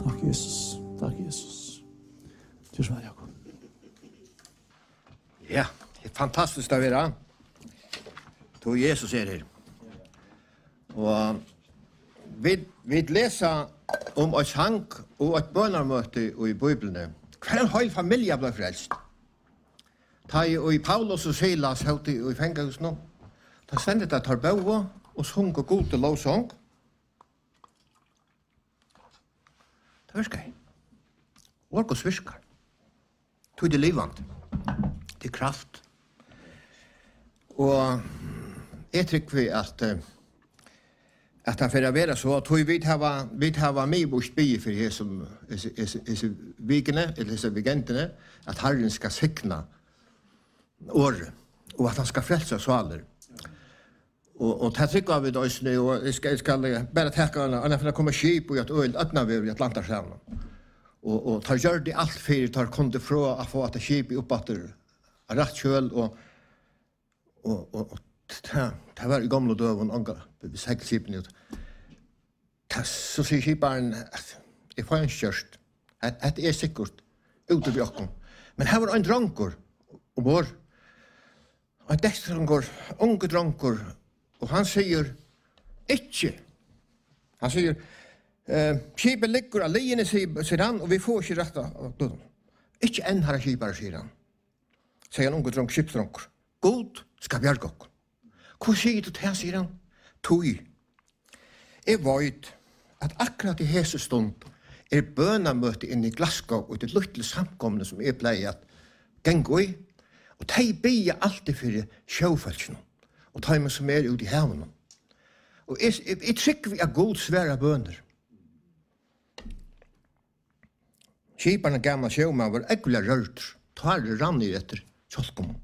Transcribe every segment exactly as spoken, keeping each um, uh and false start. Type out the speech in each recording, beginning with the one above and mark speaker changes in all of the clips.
Speaker 1: Takk, Jesus. Takk, Jesus. Tusen takk, Jakob.
Speaker 2: Ja, det er fantastisk å være. To Jesus er her. Og vi, vi leser om et sang og et bønnermøte i Bibelen. Hver en hel familie ble frelst. Ta i, og i Paulus og Silas høyt i fengelsen nå. Ta stendet at tar bøve og sung og god til lovsang. Det virker. Orkos virker. Tog det livant. Det er kraft. Og jeg tykker vi at at det får være så, at vi har vi har mye bort bygge for disse vikene, eller disse vigentene, at Herren skal sikne året, og at han skal frelse svaler. Og, og det tykker vi da, og jeg skal, jeg skal bare takke han, han er for å komme skip og at øl, øtna vi i Atlanterskjæren. Og, og tar gjør det alt for, tar kunde fra å få at skip i oppatter, rett kjøl, og, og, og, og det, det var i gamle døven, vi segl skipene ut. Så sier skiparen, jeg får en kjørst, det er sikkert, ute ved okken. Men her var en drankor, og vår, en dekstrankor, unge drankor, og han sier, ikke. Han sier, uh, skipet ligger av liene, sier han, og vi får ikke rett av døden. Ikke enn her skipare, sier han. Sier han unge drank, skipsdrankor. God skal bjerge okken. Hvor sier du til, sier han? Tui. Jeg vet at akkurat i hese stund er bønamøte inne i Glasgow og det lille samkomne som jeg pleier at gengå i. Og de bier alltid for sjøfølsene og de som er ute i havene. Og jeg, jeg, jeg trykker vi er god svære bøner. Skiperne gamle sjømann var ekkelig rørt. Tar det rann i etter kjolkommen.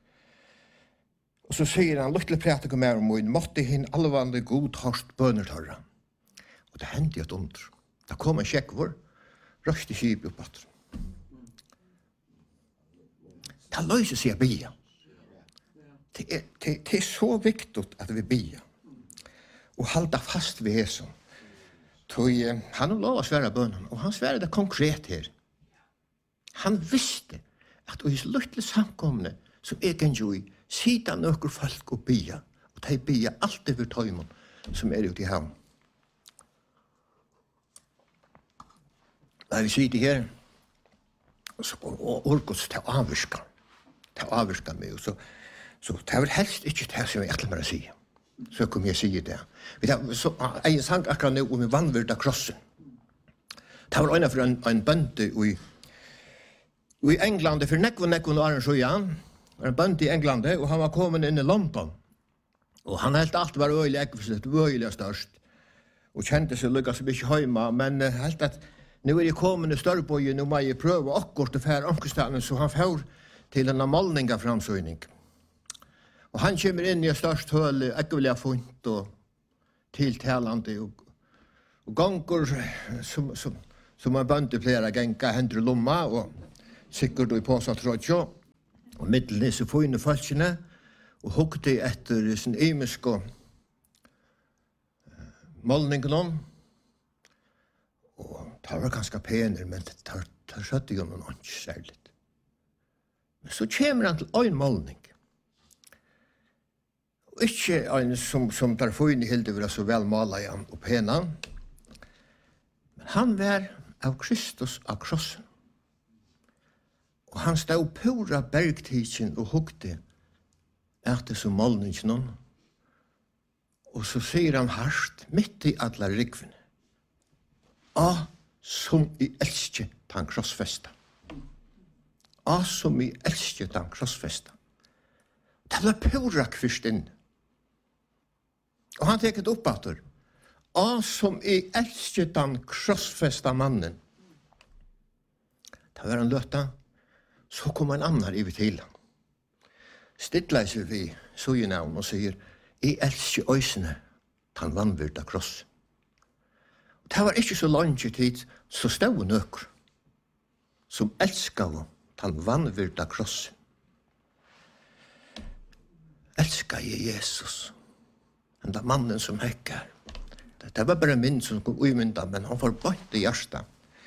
Speaker 2: Og så sier han, luktle prater med om min, måtte hinn allvanlig god hørst bønertarra. Og det hendte et under. Da kom en sjekk vår, røste skip opp at. Det løser seg å bia. Det er, det, det er så viktig at vi bia. Og halda fast ved Jesus. Han har lov å svære bønnen, og han svære det konkret her. Han visste at i luktle samkomne som jeg kan jo i, sida nøkker folk og bia, og de bia alt over tøymon som er ute i havn. Når vi sitter her, og orkos til avvirka, til avvirka meg, så, så det er helst ikke det som jeg ætler meg å si. Så kom jeg å si det. Så, jeg sang akkurat nå om vannvirda krossen. Det var øyne for en, en bønte i, i England, for nekvo nekvo åren så igjen, var en bønt i England, og han var kommet inn i London. Og han helt alt var øyelig ekkert, øyelig størst. Og kjente seg lykkes så mye hjemme, men helt at nå er jeg kommet i Størbøye, nå må jeg prøve akkurat til færre omkostene, så han får til en målning av framsøgning. Og han kommer inn i et størst høl, ekkelig funnet, og tiltalende, og, og ganger som, som, som en bønt i flere ganger, hender lomma, og sikkert i påsatt rådjå. Og middelen disse fine folkene, og hukte etter sin imisk og målningen om. Og det var ganske pener, men det tar, tar skjøtte jo noen ikke særlig. Men så kommer han til en målning. Og ikke en som, som tar fine hilde var så vel malet igjen og pena. Men han var av Kristus av krossen. Og han stod pura bergtidsen og hukte etter som målningen noen. Og så sier han hardt, midt i alle rikvene. A som i elske tan krossfesta. A som i elske tan krossfesta. Det var pura kvist inn. Og han teket opp atter. A som i elske tan krossfesta mannen. Det var en løtta. Så kom en annan i til han. Stidler seg vi så i navn og sier, jeg elsker øysene, tan vannvirda kross. Det var ikke så langt tid, så stod nøkker, som elskar tan vannvirda kross. Elskar jeg Jesus, den der mannen som hekker. Det var bare min som kom umynda, men han får bort i hjertet.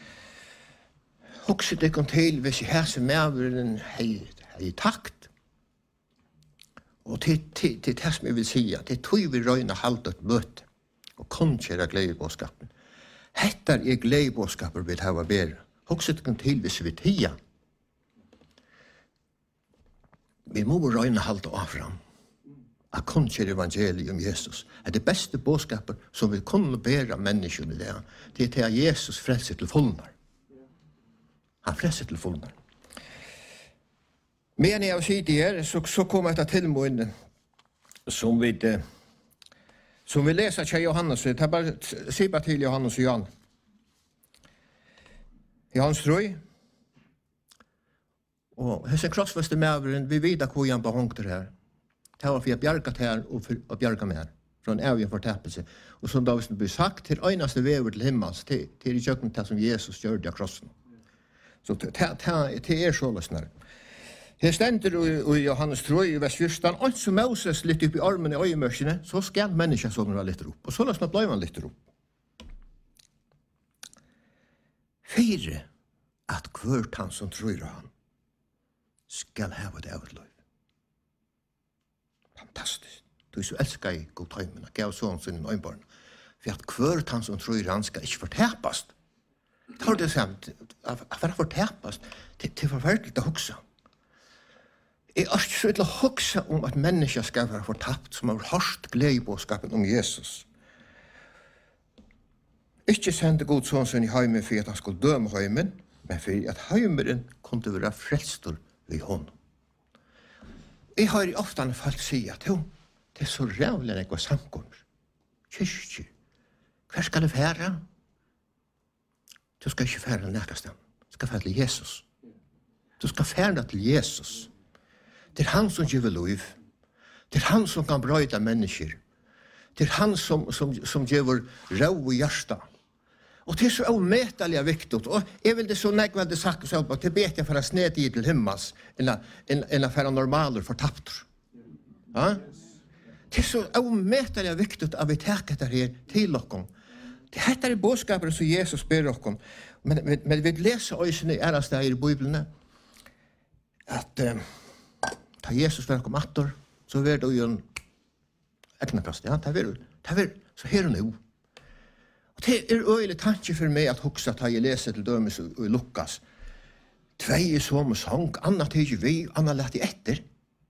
Speaker 2: Hugsa det kom til hvis jeg hæse medveren hei takt. Og til det som jeg vil si, det tog vi røyne halvt et møte, og konnkjære gledebåskapen. Hettar er gledebåskaper vil hava bedre. Hugsa det kom til hvis vi tia. Vi må røyne halvt av fram. At konnkjære evangeliet om Jesus er det beste båskaper som vi kunne bære menneskene det. Det er til at Jesus frelser til fullnar. Han frelser til fullnar. Men jeg sier det her, så, så kommer jeg til måten som vi, som vi leser til Johannes. Jeg tar bare, sier bare til Johannes og Jan. Johannes trøy. Og hos en krossfeste medveren, vi vet hvor han behångte her. Det var for jeg bjerget her og for å bjerge mer. Fra en evig forteppelse. Og som da blir sagt, til øyneste vever til himmels, til, til i kjøkken til som Jesus gjør det av krossen. Så det er så løsner. Her stender i Johannes tre i vers fjorten, og som Moses litt opp i armen i øyemørsene, så skal mennesket sånn være litt opp. Og så løsner ble man litt opp. Fire, at hvert han som tror han, skal ha det av et liv. Fantastisk. Du er så elsket i god tøymen, og gav sånn sin øynbarn. For at hvert han som tror han skal ikke fortepast. Det har det samt, at være fortepast, det er forferdelig å hukse. Jeg er ikke så til å hukse om at mennesker skal være fortapt, som har hørt gledebåskapen om Jesus. Ikke sende god sånn sin i heimen for at han skulle døme heimen, men for at heimeren kunne være frelstor ved hånden. Jeg har ofte folk si at jo, det er så rævlig enn jeg var samkommer. Kyrkjer. Hver skal det fære? Du skal ikke fære nækastan. Du skal fære til Jesus. Du skal fære til Jesus. Det er han som giver liv. Det er han som kan brøyde mennesker. Det er han som, som, som giver rau i hjertet. Og det er så ometelig viktig. Og jeg vil det så nekveldig sagt så at det vet jeg for å sned i til himmels enn å fære normaler fortapter. Ja? Det er så ometelig viktig at vi tar dette her til dere. Det heter i bådskapen som Jesus ber dere. Men, men, men vi leser også i ære steder i Bibelen at uh, da Jesus var kom atter, så var det jo en egnekast. Ja? Det var, det var så her og nå. Og det er øyelig tanke for meg at hukse at jeg leser til dømes i Lukas. Tvei er som sang, anna tidlig vi, anna lett i etter.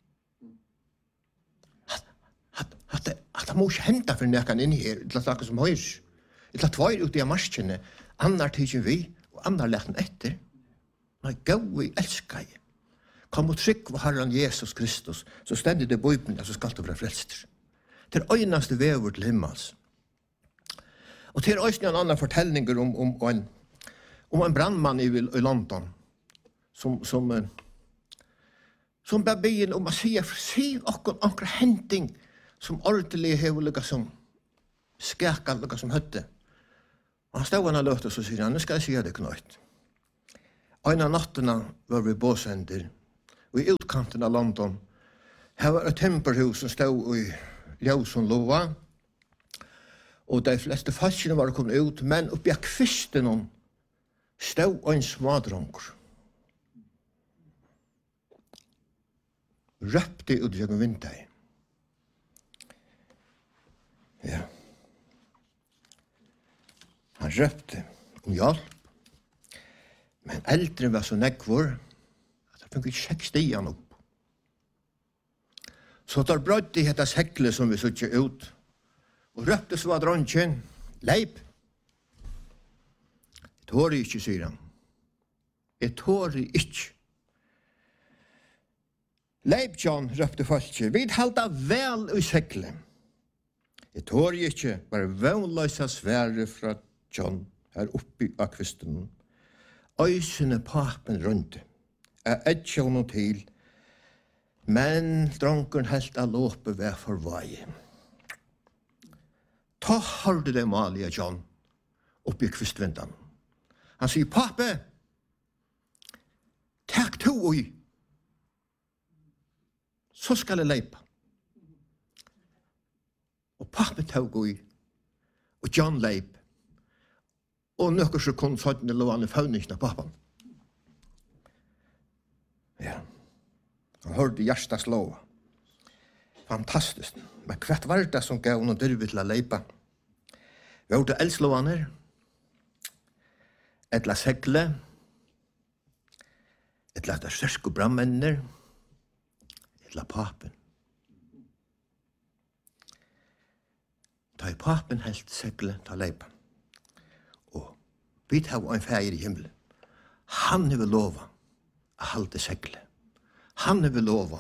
Speaker 2: At, at, at, det, at det må ikke hente for nekken inn her, til at det som høyres. Til at tvei ut i marskene, anna tidlig vi, og anna lett i etter. Nei, gau i elsker jeg. Kom og trykk på Herren Jesus Kristus, så stendig det bøypen, så skal det være frelster. Det er øyneste vever til himmels. Og til er også en annen fortelninger om, om, om, en, om en brandmann i, i London, som, som, som ber byen om å si, si okkur okkur henting som ordentlig hever lukka som skæka lukka som høtte. Og han stod han og løfte, og så sier han, nå skal jeg si det knøyt. Og en av nattene var vi båsender, og i utkanten av London, her var et temperhus som stod i Ljøsson Loa, og de fleste falskene var kommet ut, men oppi av kvisten stod en smadronker. Røpte ut gjennom vinter. Ja. Han røpte om hjelp, men eldre var så nekvår, at han fikk ikke stigen opp. Så der brødde i dette seklet som vi søtte ut, og røpte så var dronjen, leip. Jeg tårer ikke, sier han. Jeg tårer ikke. Leip, John, røpte folket, vi halda vel i seklet. Jeg tårer ikke, bare vannløsa svære fra John her oppi av kvisten. Øysene papen rundt. Jeg etja honom til, men dronken helt av låpe ved for vei. Ta hørte det malige John oppi kvistvindan. Han sier, pape, takk to oi, så skal jeg leipa. Og pape tog oi, og John leip, og nøkker så kun sånn lå han i fauningen av papen. hørte hjertet slå. Fantastisk. Men hvert var det som gav noen dyrve til å leipa? Var det eldslåene? Etla segle? Etla der sørske brandmenner? Etla papen? Ta i papen helt segle ta leipa. Og vi tar en feir i himmelen. Han vil lova å halde segle. Han vil lova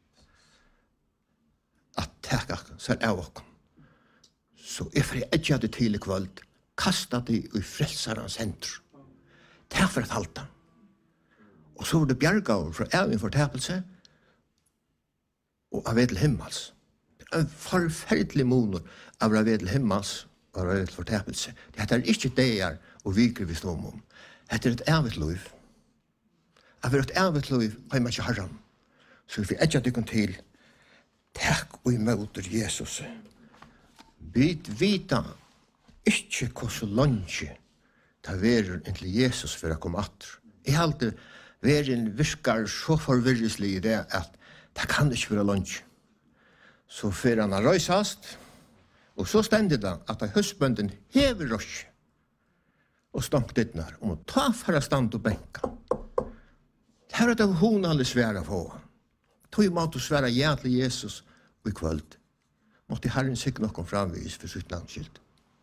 Speaker 2: at teka seg av oss. Så jeg får ikke det til i kvöld, kasta det i frelsarens hender. Det er for et halta. Og så var det bjergaver fra ævin fortapelse og av ved til himmels. Det er en forferdelig monor av av ved til himmels og av ved til fortapelse. Det er ikke det og viker vi står om. Det er et ævig liv. Av et ævig liv har man ikke herren. Så vi får ikke dykken til. Takk og imot Jesus. Vi vita ikke hvordan lunge ta verer inntil Jesus for å komme atter. Jeg har alltid veren virkar så forvirreslig i det at det kan ikke være lunge. Så for han har røysast, og så stendet det at høstbønden hever røys og stamp dittnar om å ta for å stand og benka. Det er det hun alle svære på. Tog måtte svære ja til Jesus og i kvöld. Måtte Herren sikkert noen framvis for sitt navnskilt.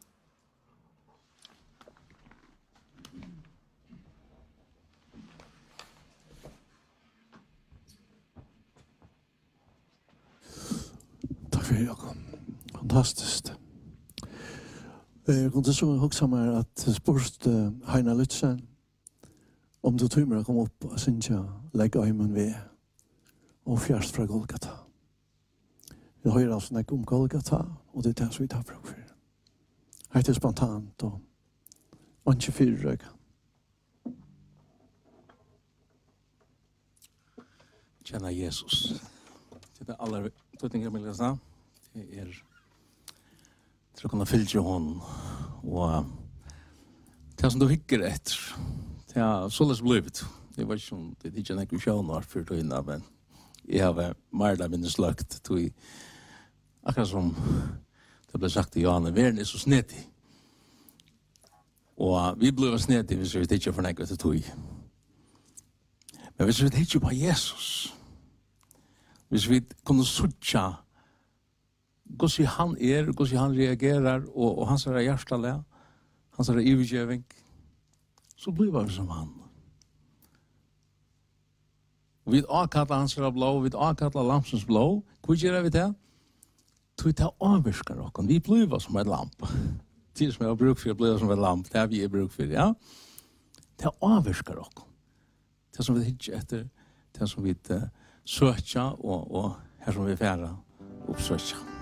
Speaker 1: Takk for Jakob. Fantastiskt. Jeg kunne så huske meg at spørst Heina Lutzen om du tøymer å komme opp og synge legge øymen ved og fjerst fra Golgata. Vi hører altså nek om Golgata, og det er det som vi tar fra for. Helt er spontant, og man ikke fyrer røyga.
Speaker 3: Kjenner Jesus. Det er aller tøytinger med å si. Det er til å kunne fylle hånden, og det som du hikker etter, det er således blivet. Det var ikke sånn, det er ikke nekker sjøvnar for tøyna, men jeg har mer da minnes lagt til akkurat som det ble sagt til Johanne, verden er så snedig. Og vi blir snedig hvis vi ikke fornekker til tog. Men hvis vi ikke på Jesus, hvis vi kunne suttja hvordan han er, hvordan han reagerer, og, og hans er hjertelig, hans er ivergjøving, så blir vi som han. Og vi avkattler hans er blå, vi avkattler lamsens blå. Hva gjør vi til? Vi tar avvirker oss. Vi blir som et lamp. Det som jeg har brukt for å bli som et lamp, det er vi har brukt for, ja. Det er avvirker oss. Det som vi ikke etter, det som vi søker, og, og her som vi færre oppsøker.